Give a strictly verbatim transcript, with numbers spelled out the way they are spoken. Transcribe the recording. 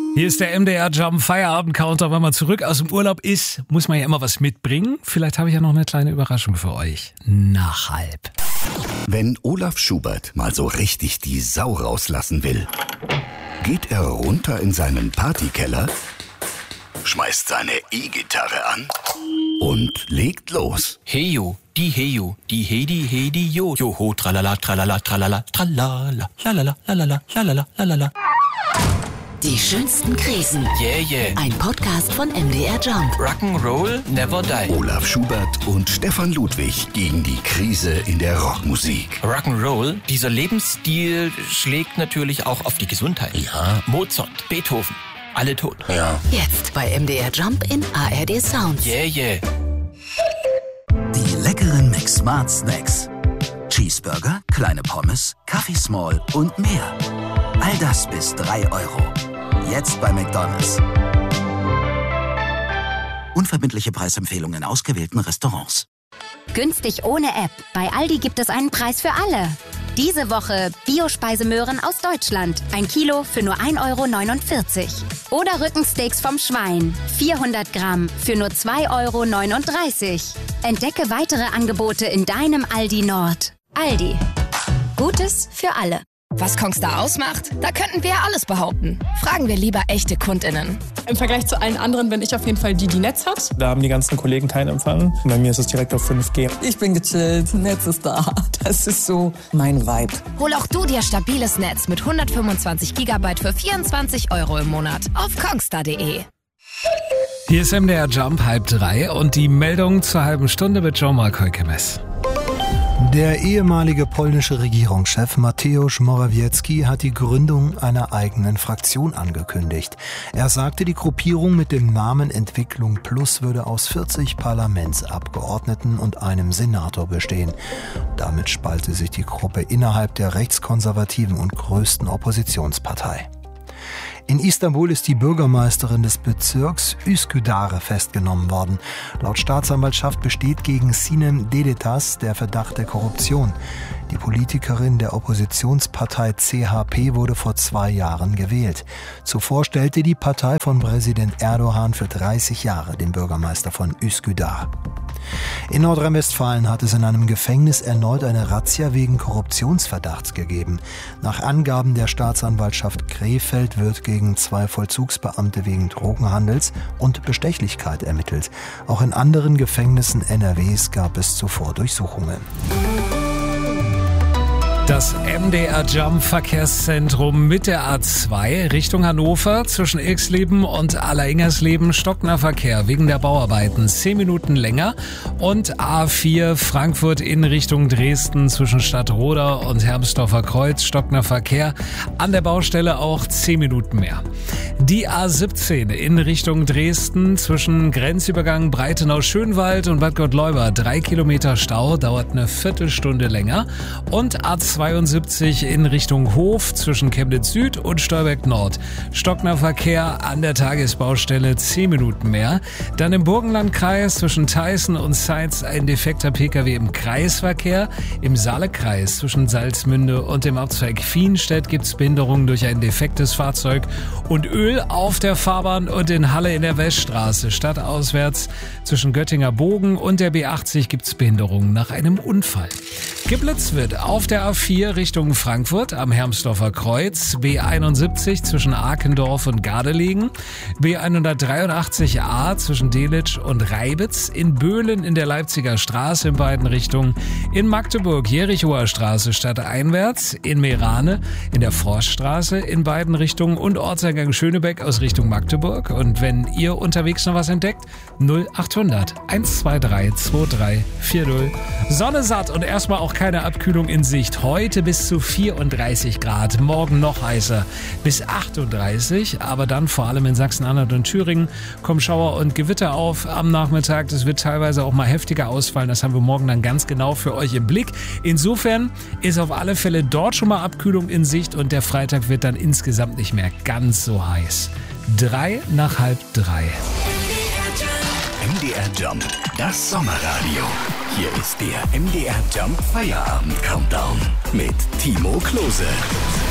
Hier ist der M D R Jump Feierabend-Counter. Wenn man zurück aus dem Urlaub ist, muss man ja immer was mitbringen. Vielleicht habe ich ja noch eine kleine Überraschung für euch. Nach halb. Wenn Olaf Schubert mal so richtig die Sau rauslassen will, geht er runter in seinen Partykeller, schmeißt seine E-Gitarre an und legt los. Heyo, die Heyo, die Hedi, Hedi, Jo. Joho, tralala, tralala, tralala, tralala, lalala, lalala, lalala, lalala. Die schönsten Krisen. Yeah, yeah. Ein Podcast von M D R Jump. Rock'n'Roll never die. Olaf Schubert und Stefan Ludwig gegen die Krise in der Rockmusik. Rock'n'Roll, dieser Lebensstil schlägt natürlich auch auf die Gesundheit. Ja. Mozart, Beethoven, alle tot. Ja. Jetzt bei M D R Jump in A R D Sounds. Yeah, yeah. Die leckeren McSmart Snacks. Cheeseburger, kleine Pommes, Kaffee Small und mehr. All das bis drei Euro. Jetzt bei McDonald's. Unverbindliche Preisempfehlungen in ausgewählten Restaurants. Günstig ohne App. Bei Aldi gibt es einen Preis für alle. Diese Woche Bio-Speisemöhren aus Deutschland. Ein Kilo für nur ein Euro neunundvierzig. Oder Rückensteaks vom Schwein. vierhundert Gramm für nur zwei Euro neununddreißig. Entdecke weitere Angebote in deinem Aldi Nord. Aldi. Gutes für alle. Was Kongstar ausmacht? Da könnten wir ja alles behaupten. Fragen wir lieber echte KundInnen. Im Vergleich zu allen anderen bin ich auf jeden Fall die, die Netz hat. Da haben die ganzen Kollegen keinen Empfang. Bei mir ist es direkt auf fünf G. Ich bin gechillt, Netz ist da. Das ist so mein Vibe. Hol auch du dir stabiles Netz mit hundertfünfundzwanzig Gigabyte für vierundzwanzig Euro im Monat auf kongstar punkt de. Hier ist M D R Jump halb drei und die Meldung zur halben Stunde mit Jean-Marc Heukemes. Der ehemalige polnische Regierungschef Mateusz Morawiecki hat die Gründung einer eigenen Fraktion angekündigt. Er sagte, die Gruppierung mit dem Namen Entwicklung Plus würde aus vierzig Parlamentsabgeordneten und einem Senator bestehen. Damit spalte sich die Gruppe innerhalb der rechtskonservativen und größten Oppositionspartei. In Istanbul ist die Bürgermeisterin des Bezirks Üsküdar festgenommen worden. Laut Staatsanwaltschaft besteht gegen Sinem Dedetas der Verdacht der Korruption. Die Politikerin der Oppositionspartei C H P wurde vor zwei Jahren gewählt. Zuvor stellte die Partei von Präsident Erdogan für dreißig Jahre den Bürgermeister von Üsküdar. In Nordrhein-Westfalen hat es in einem Gefängnis erneut eine Razzia wegen Korruptionsverdachts gegeben. Nach Angaben der Staatsanwaltschaft Krefeld wird gegen zwei Vollzugsbeamte wegen Drogenhandels und Bestechlichkeit ermittelt. Auch in anderen Gefängnissen N R Ws gab es zuvor Durchsuchungen. Das M D R Jump Verkehrszentrum mit der A zwei Richtung Hannover zwischen Ilksleben und Allersingersleben stockender Verkehr wegen der Bauarbeiten zehn Minuten länger und A vier Frankfurt in Richtung Dresden zwischen Stadtroda und Hermsdorfer Kreuz stockender Verkehr an der Baustelle auch zehn Minuten mehr. Die A siebzehn in Richtung Dresden zwischen Grenzübergang Breitenau-Schönwald und Bad Gottleuba drei Kilometer Stau, dauert eine Viertelstunde länger und A zweiundsiebzig in Richtung Hof zwischen Chemnitz Süd und Stolberg Nord. Stockender Verkehr an der Tagesbaustelle zehn Minuten mehr. Dann im Burgenlandkreis zwischen Theißen und Zeitz ein defekter Pkw im Kreisverkehr. Im Saalekreis zwischen Salzmünde und dem Ortszweig Fienstedt gibt es Behinderungen durch ein defektes Fahrzeug und Öl auf der Fahrbahn und in Halle in der Weststraße. Stadtauswärts zwischen Göttinger Bogen und der B achtzig gibt es Behinderungen nach einem Unfall. Geblitzt wird auf der A vier Richtung Frankfurt am Hermsdorfer Kreuz, B einundsiebzig zwischen Arkendorf und Gardelegen, B hundertdreiundachtzig A zwischen Delitzsch und Reibitz, in Böhlen in der Leipziger Straße in beiden Richtungen, in Magdeburg Jerichower Straße stadteinwärts, in Meerane in der Forststraße in beiden Richtungen und Ortseingang Schönebeck aus Richtung Magdeburg. Und wenn ihr unterwegs noch was entdeckt, null achthundert eins zwei drei zwei drei vier null. Sonne satt und erstmal auch keine Abkühlung in Sicht. Heute bis zu vierunddreißig Grad, morgen noch heißer bis achtunddreißig, aber dann vor allem in Sachsen-Anhalt und Thüringen kommen Schauer und Gewitter auf am Nachmittag. Das wird teilweise auch mal heftiger ausfallen, das haben wir morgen dann ganz genau für euch im Blick. Insofern ist auf alle Fälle dort schon mal Abkühlung in Sicht und der Freitag wird dann insgesamt nicht mehr ganz so heiß. Drei nach halb drei. M D R Jump, das Sommerradio. Hier ist der M D R Jump Feierabend Countdown mit Timo Klose.